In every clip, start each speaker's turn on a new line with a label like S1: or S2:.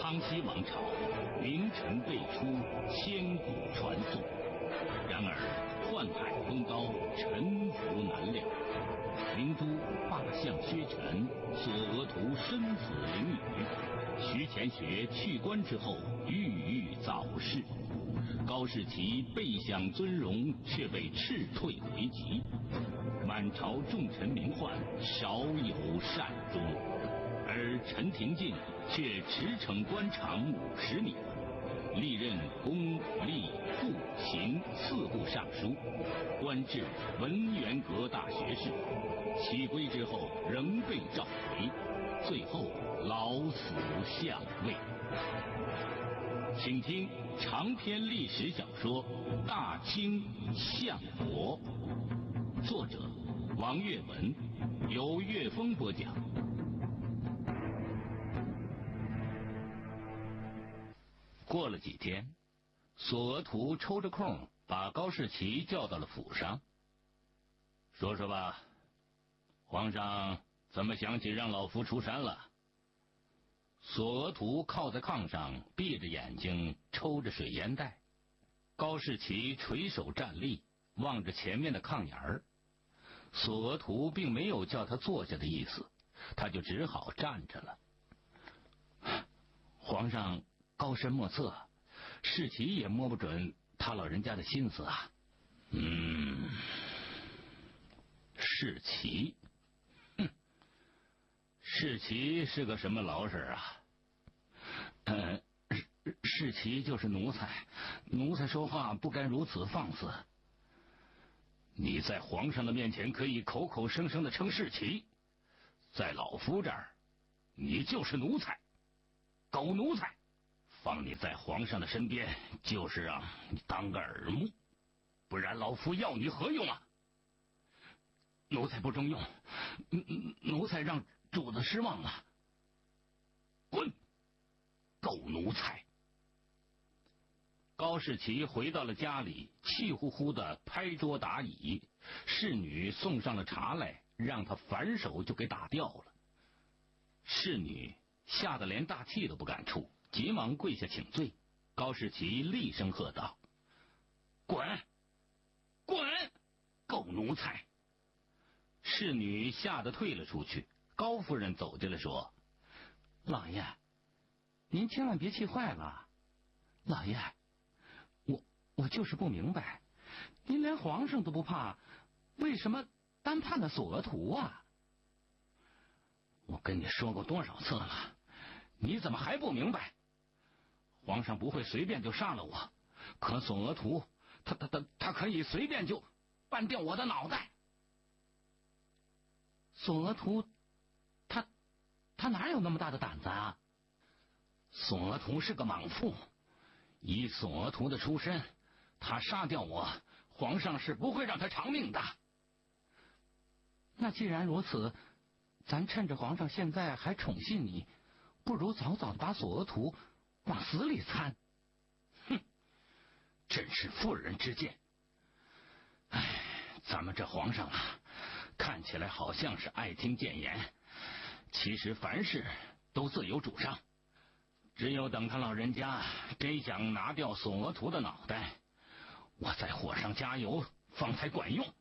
S1: 康熙王朝名臣辈出，千古传颂。然而宦海风高，沉浮难料。明珠罢相薛权，索额图生死囹圄。徐乾学去官之后，郁郁早逝。高士奇备享尊荣，却被斥退回籍。满朝重臣名宦，少有善终。而陈廷敬却驰骋官场50年，历任公、吏、户、刑4部尚书，官至文渊阁大学士。起归之后仍被召回，最后老死相位。请听长篇历史小说《大清相国》，作者王岳文，由岳峰播讲。过了几天，索额图抽着空把高士奇叫到了府上。说说吧，皇上怎么想起让老夫出山了？索额图靠在炕上，闭着眼睛抽着水烟袋。高士奇垂手站立，望着前面的炕沿儿。索额图并没有叫他坐下的意思，他就只好站着了。皇上高深莫测，士奇也摸不准他老人家的心思啊。士奇，士奇是个什么老实啊？士奇就是奴才，奴才说话不该如此放肆。你在皇上的面前可以口口声声的称士奇，在老夫这儿，你就是奴才，狗奴才。放你在皇上的身边，就是让你当个耳目，不然老夫要你何用啊？奴才不中用，奴才让主子失望了。滚，狗奴才！高士奇回到了家里，气呼呼的拍桌打椅，侍女送上了茶来，让他反手就给打掉了。侍女吓得连大气都不敢出，急忙跪下请罪。高士奇厉声喝道：滚，滚，狗奴才！侍女吓得退了出去。高夫人走进来说：老爷，您千万别气坏了。老爷，我就是不明白，您连皇上都不怕，为什么单怕那索额图啊？我跟你说过多少次了，你怎么还不明白？皇上不会随便就杀了我，可索额图他可以随便就扳掉我的脑袋。索额图他哪有那么大的胆子啊？索额图是个莽妇，以索额图的出身，他杀掉我，皇上是不会让他偿命的。那既然如此，咱趁着皇上现在还宠信你，不如早早的把索额图往死里参。哼，真是妇人之见。咱们这皇上啊，看起来好像是爱听谏言，其实凡事都自有主张。只有等他老人家真想拿掉索额图的脑袋，我再火上加油，方才管用。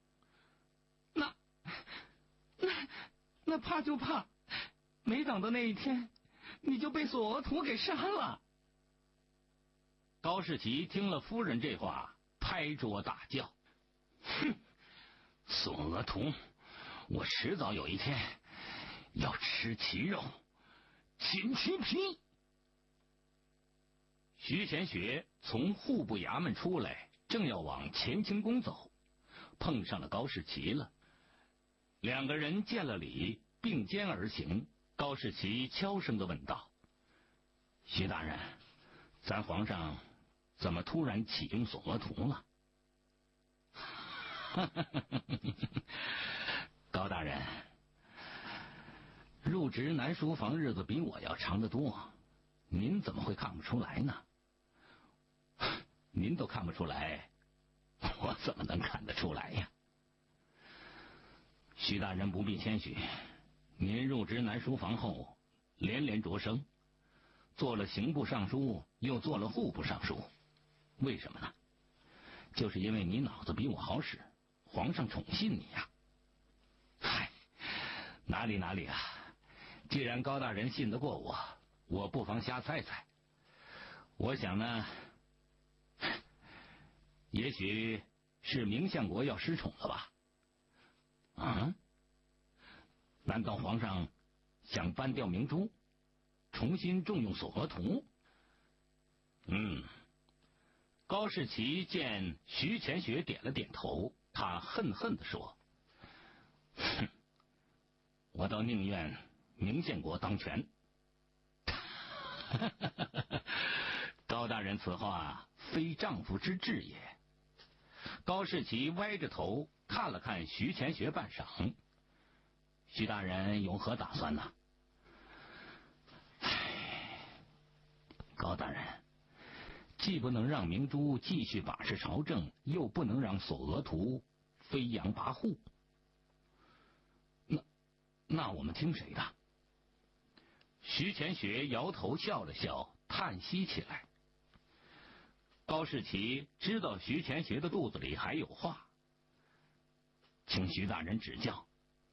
S1: 那怕就怕，没等到那一天，你就被索额图给杀了。高士奇听了夫人这话，拍桌大叫：哼，索额图，我迟早有一天要吃其肉，寝其皮。徐乾学从户部衙门出来，正要往乾清宫走，碰上了高士奇了。两个人见了礼，并肩而行。高士奇悄声地问道：徐大人，咱皇上怎么突然启用索额图了？高大人，入职南书房日子比我要长得多，您怎么会看不出来呢？您都看不出来，我怎么能看得出来呀？徐大人不必谦虚，您入职南书房后连连擢升， 做了刑部尚书，又做了户部尚书，为什么呢？就是因为你脑子比我好使，皇上宠信你呀。嗨，哪里啊！既然高大人信得过我，我不妨瞎猜猜。我想呢，也许是明相国要失宠了吧？啊？难道皇上想搬掉明珠，重新重用索额图？高士奇见徐乾学点了点头，他恨恨地说：“哼，我倒宁愿明献国当权。”高大人此话非丈夫之志也。高士奇歪着头看了看徐乾学半晌，徐大人有何打算呢？高大人，既不能让明珠继续把持朝政，又不能让索额图飞扬跋扈，那我们听谁的？徐乾学摇头笑了笑，叹息起来。高士奇知道徐乾学的肚子里还有话，请徐大人指教。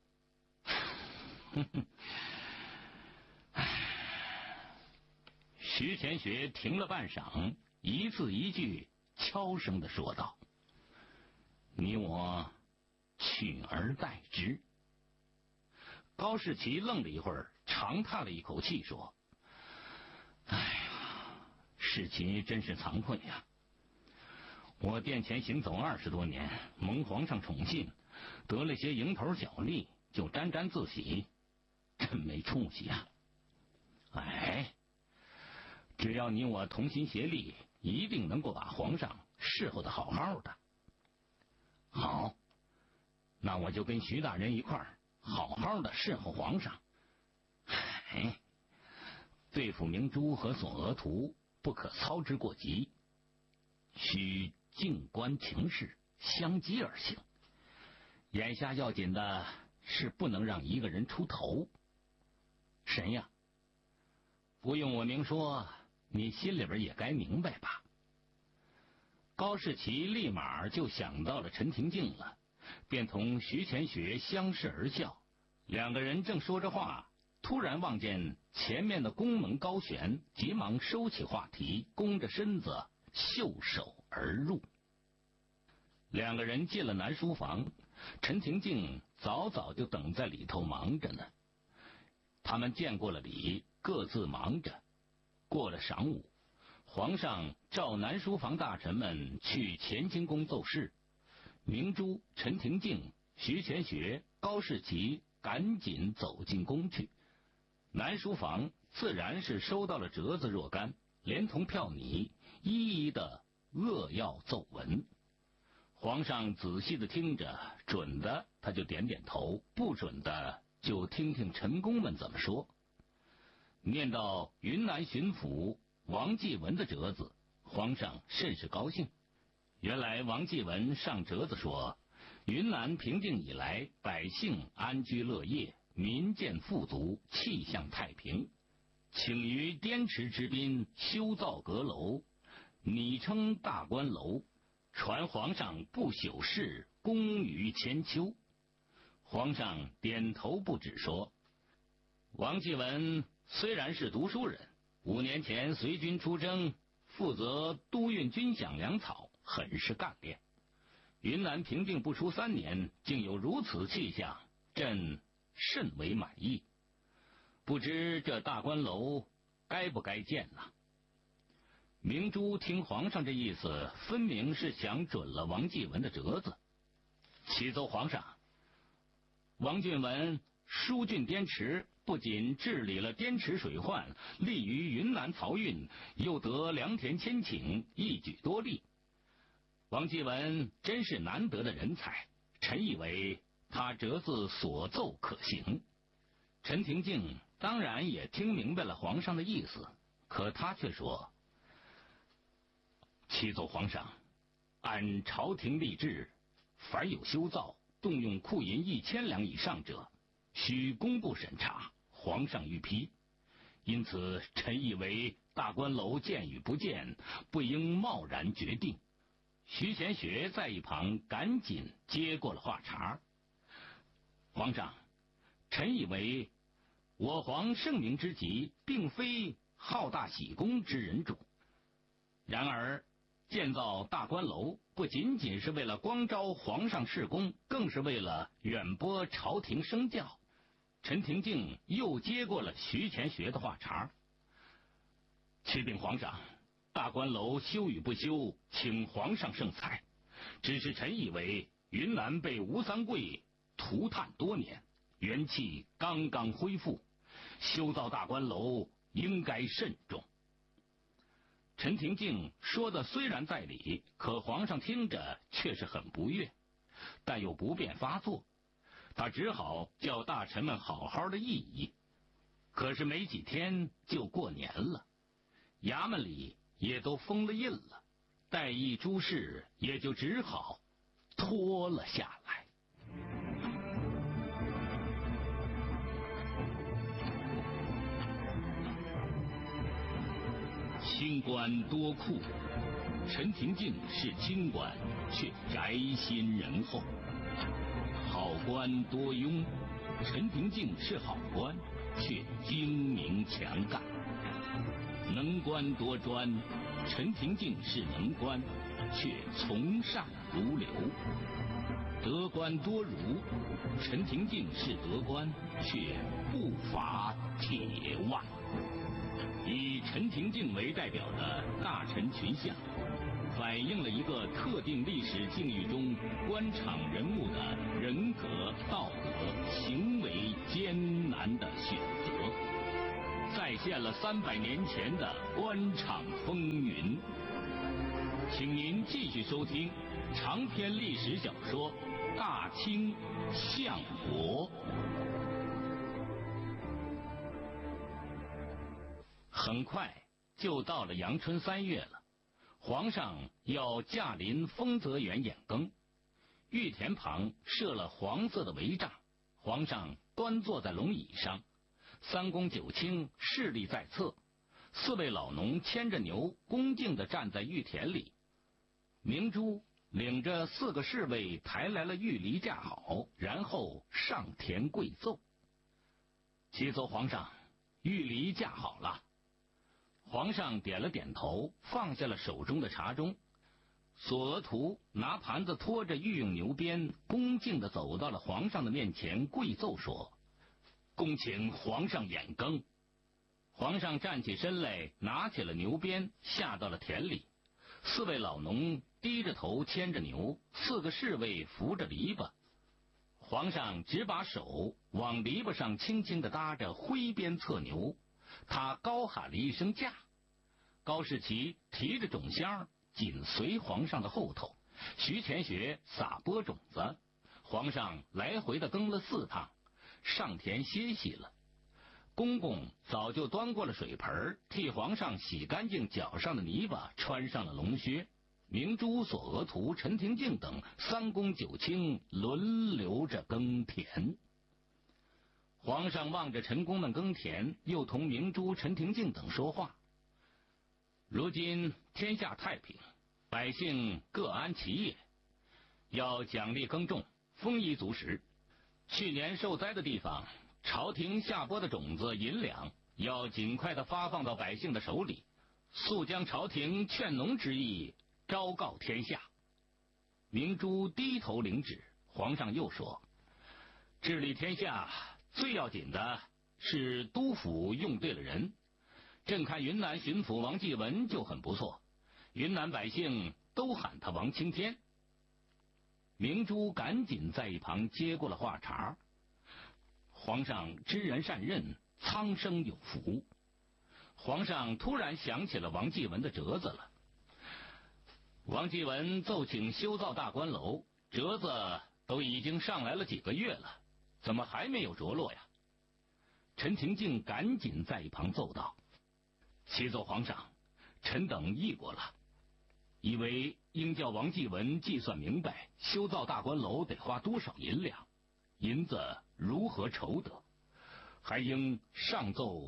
S1: 徐乾学停了半晌，一字一句悄声地说道：“你我取而代之。”高士奇愣了一会儿，长叹了一口气，说：“哎呀，士奇真是惭愧呀！我殿前行走20多年，蒙皇上宠信，得了些蝇头小利，就沾沾自喜，真没出息呀！哎，只要你我同心协力，一定能够把皇上侍候得好好的。好，那我就跟徐大人一块儿好好的侍候皇上。哎，对付明珠和索额图，不可操之过急，需静观情势，相机而行。眼下要紧的是不能让一个人出头。谁呀？不用我明说，你心里边也该明白吧？高士奇立马就想到了陈廷敬了，便同徐乾学相视而笑。两个人正说着话，突然望见前面的宫门高悬，急忙收起话题，弓着身子袖手而入。两个人进了南书房，陈廷敬早早就等在里头忙着呢。他们见过了礼，各自忙着。过了晌午，皇上召南书房大臣们去乾清宫奏事，明珠、陈廷敬、徐乾学、高士奇赶紧走进宫去。南书房自然是收到了折子若干，连同票拟，一一的扼要奏文。皇上仔细的听着，准的他就点点头，不准的就听听臣工们怎么说。念到云南巡抚王继文的折子，皇上甚是高兴。原来王继文上折子说，云南平定以来，百姓安居乐业，民见富足，气象太平，请于滇池之滨修造阁楼，拟称大观楼，传皇上不朽事，功于千秋。皇上点头不止，说：王继文虽然是读书人，5年前随军出征，负责督运军饷粮草，很是干练。云南平定不出3年，竟有如此气象，朕甚为满意。不知这大观楼该不该建呢？明珠听皇上这意思，分明是想准了王继文的折子。启奏皇上，王继文疏浚滇池，不仅治理了滇池水患，利于云南漕运，又得良田千顷，一举多利。王继文真是难得的人才，臣以为他折子所奏可行。陈廷敬当然也听明白了皇上的意思，可他却说：启奏皇上，按朝廷例制，凡有修造动用库银1000两以上者，需工部审查，皇上御批。 因此臣以为大观楼见与不见，不应贸然决定。徐乾学在一旁赶紧接过了话茬：皇上，臣以为我皇圣明之极，并非好大喜功之人主。然而建造大观楼不仅仅是为了光招皇上事功，更是为了远播朝廷声教。陈廷敬又接过了徐乾学的话茬：启禀皇上，大观楼修与不修，请皇上圣裁。只是臣以为云南被吴三桂涂炭多年，元气刚刚恢复，修造大观楼应该慎重。陈廷敬说的虽然在理，可皇上听着却是很不悦，但又不便发作，他只好叫大臣们好好的议议。可是没几天就过年了，衙门里也都封了印了，代议诸事也就只好拖了下来。清官多酷，陈廷敬是清官，却宅心仁厚；好官多庸，陈廷敬是好官，却精明强干；能官多专，陈廷敬是能官，却从善如流；得官多儒，陈廷敬是得官，却不乏铁腕。以陈廷敬为代表的大臣群像，反映了一个特定历史境遇中官场人物的人格、道德、行为艰难的选择，再现了300年前的官场风云。请您继续收听长篇历史小说《大清相国》。很快就到了阳春3月了，皇上要驾临丰泽园演更，御田旁设了黄色的帷帐，皇上端坐在龙椅上，3公9卿侍立在侧，4位老农牵着牛恭敬地站在御田里。明珠领着4个侍卫抬来了御梨架好，然后上田跪奏：启奏皇上，御梨架好了。皇上点了点头，放下了手中的茶盅。索额图拿盘子拖着御用牛鞭，恭敬地走到了皇上的面前，跪奏说：恭请皇上演更。皇上站起身来，拿起了牛鞭，下到了田里。4位老农低着头牵着牛，4个侍卫扶着篱笆。皇上只把手往篱笆上轻轻地搭着，挥鞭策牛。他高喊了一声驾，高士奇提着种香紧随皇上的后头，徐乾学撒播种子。皇上来回的更了4趟，上田歇息了。公公早就端过了水盆，替皇上洗干净脚上的泥巴，穿上了龙靴。明珠、索额图、陈廷敬等3公9卿轮流着耕田。皇上望着臣工们耕田，又同明珠、陈廷敬等说话：如今天下太平，百姓各安其业，要奖励耕种，丰衣足食。去年受灾的地方，朝廷下拨的种子、银两要尽快的发放到百姓的手里，速将朝廷劝农之意昭告天下。明珠低头领旨。皇上又说：治理天下最要紧的是督府用对了人，朕看云南巡抚王继文就很不错，云南百姓都喊他王青天。明珠赶紧在一旁接过了话茬：皇上知人善任，苍生有福。皇上突然想起了王继文的折子了。王继文奏请修造大观楼，折子都已经上来了几个月了，怎么还没有着落呀？陈廷敬赶紧在一旁奏道：启奏皇上，臣等议过了，以为应叫王继文计算明白修造大观楼得花多少银两，银子如何筹得，还应上奏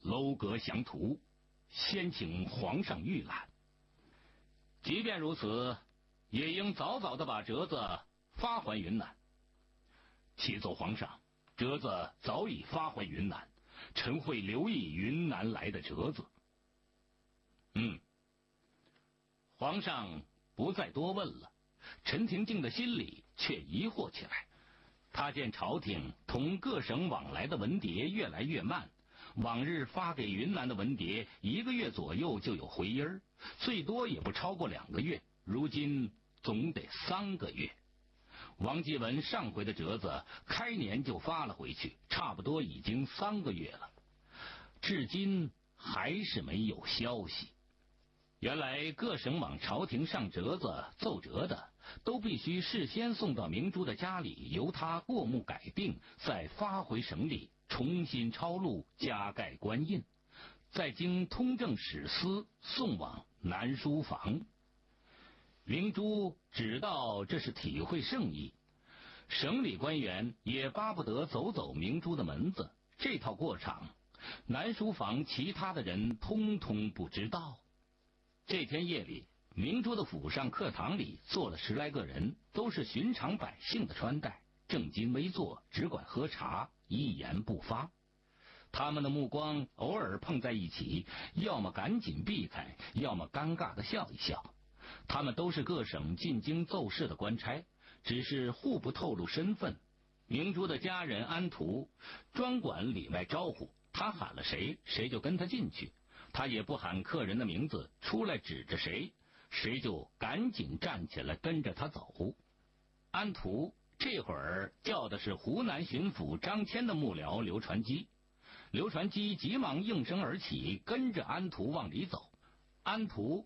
S1: 楼阁详图，先请皇上御览。即便如此，也应早早的把折子发还云南。启奏皇上，折子早已发还云南，臣会留意云南来的折子。皇上不再多问了。陈廷敬的心里却疑惑起来。他见朝廷同各省往来的文牒越来越慢，往日发给云南的文牒1个月左右就有回音，最多也不超过2个月，如今总得3个月。王继文上回的折子开年就发了回去，差不多已经3个月了，至今还是没有消息。原来各省往朝廷上折子奏折的，都必须事先送到明珠的家里，由他过目改定，再发回省里重新抄录，加盖官印，再经通政史司送往南书房。明珠知道这是体会圣意，省里官员也巴不得走走明珠的门子，这套过场，南书房其他的人通通不知道。这天夜里，明珠的府上课堂里坐了10来个人，都是寻常百姓的穿戴，正襟危坐，只管喝茶，一言不发。他们的目光偶尔碰在一起，要么赶紧避开，要么尴尬地笑一笑。他们都是各省进京奏事的官差，只是互不透露身份。明珠的家人安图专管里外招呼，他喊了谁，谁就跟他进去。他也不喊客人的名字，出来指着谁，谁就赶紧站起来跟着他走。安图这会儿叫的是湖南巡抚张骞的幕僚刘传基，刘传基急忙应声而起，跟着安图往里走。安图